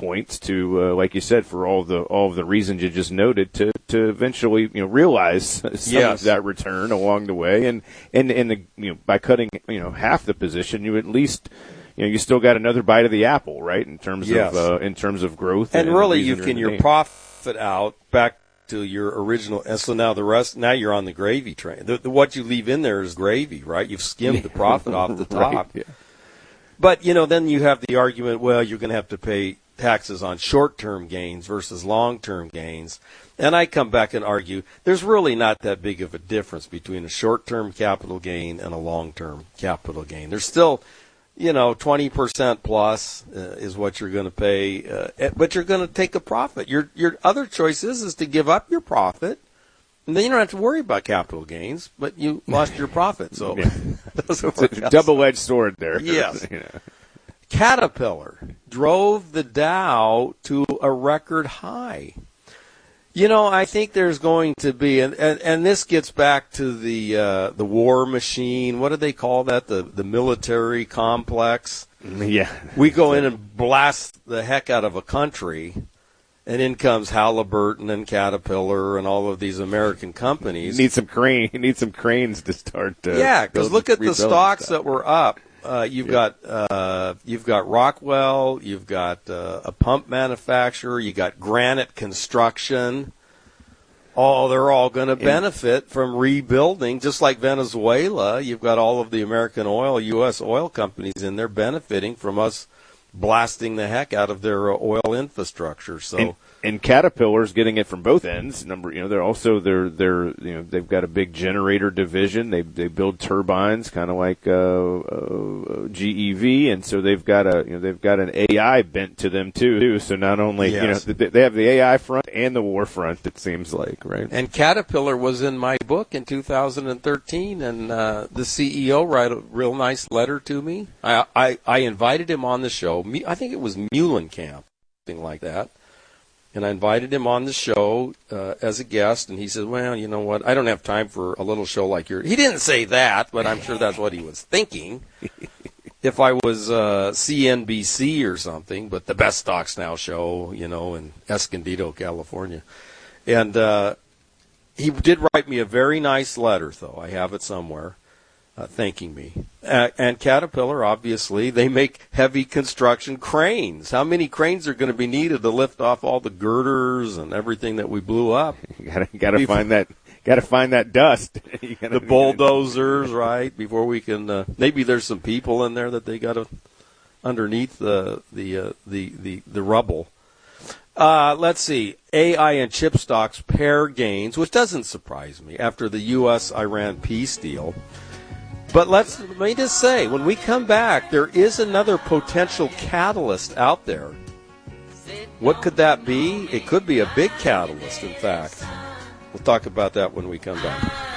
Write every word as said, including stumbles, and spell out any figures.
points to, uh, like you said, for all the all of the reasons you just noted, to, to eventually you know realize some yes. of that return along the way, and and and the, you know by cutting you know half the position, you at least you know you still got another bite of the apple, right? In terms yes. of uh, in terms of growth, and, and really you can your game. profit out back to your original, and so now the rest, now you're on the gravy train. The, the, what you leave in there is gravy, right? You've skimmed the profit off the top. Right, yeah. But, you know, then you have the argument, well, you're going to have to pay taxes on short-term gains versus long-term gains. And I come back and argue there's really not that big of a difference between a short-term capital gain and a long-term capital gain. There's still, you know, twenty percent plus uh, is what you're going to pay, uh, but you're going to take a profit. Your your other choice is, is to give up your profit, and then you don't have to worry about capital gains, but you lost your profit. So yeah. It's a double-edged sword there. Yes. You know. Caterpillar drove the Dow to a record high. You know, I think there's going to be, and, and, and this gets back to the uh, the war machine. What do they call that? The the military complex. Yeah. We go in and blast the heck out of a country, and in comes Halliburton and Caterpillar and all of these American companies. You need some crane. You need some cranes to start. Uh, yeah, because look at the stocks stuff. that were up. Uh, you've yeah. got uh, you've got Rockwell, you've got uh, a pump manufacturer, you got Granite Construction. Oh, they're all going to benefit from rebuilding, just like Venezuela. You've got all of the American oil, U S oil companies in there benefiting from us blasting the heck out of their uh, oil infrastructure. So. And- And Caterpillar's getting it from both ends. Number, you know, they're also they're they're you know they've got a big generator division. They they build turbines, kind of like uh, uh, G E V, and so they've got a you know they've got an A I bent to them too. So not only yes. you know they have the A I front and the war front. It seems like, right? And Caterpillar was in my book in two thousand thirteen, and uh, the C E O wrote a real nice letter to me. I I, I invited him on the show. I think it was Muhlenkamp, something like that. And I invited him on the show uh, as a guest, and he said, well, you know what, I don't have time for a little show like yours. He didn't say that, but I'm sure that's what he was thinking. If I was uh, C N B C or something, but the Best Stocks Now show, you know, in Escondido, California. And uh, he did write me a very nice letter, though. I have it somewhere. Uh, thanking me. Uh, and Caterpillar, obviously, they make heavy construction cranes. How many cranes are going to be needed to lift off all the girders and everything that we blew up? You gotta, gotta find that, gotta find that dust. You gotta, the bulldozers, right? Before we can, uh, maybe there's some people in there that they got to underneath the the uh, the, the the rubble. Uh, let's see. A I and chip stocks pair gains, which doesn't surprise me after the U S Iran peace deal. But let's, let me just say, when we come back, there is another potential catalyst out there. What could that be? It could be a big catalyst, in fact. We'll talk about that when we come back.